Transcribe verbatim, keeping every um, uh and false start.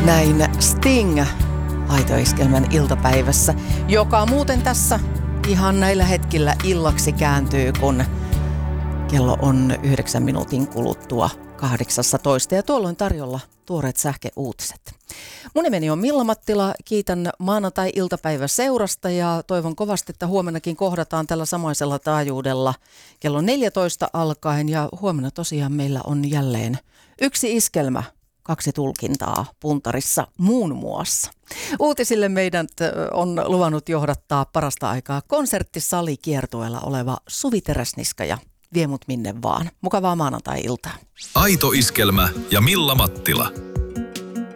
Näin Sting Aito-iskelmän iltapäivässä, joka muuten tässä ihan näillä hetkillä illaksi kääntyy, kun kello on yhdeksän minuutin kuluttua kahdeksastatoista ja tuolloin tarjolla tuoreet sähkeuutiset. Mun nimeni on Milla Mattila, kiitän maanantai-iltapäivä seurasta ja toivon kovasti, että huomennakin kohdataan tällä samaisella taajuudella kello neljätoista alkaen ja huomenna tosiaan meillä on jälleen yksi iskelmä. Kaksi tulkintaa puntarissa muun muassa. Uutisille meidän on luvannut johdattaa parasta aikaa konserttisalikiertueella oleva Suvi Teräsniska ja Vie mut minne vaan. Mukavaa maanantai-iltaa. Aito iskelmä ja Milla Mattila.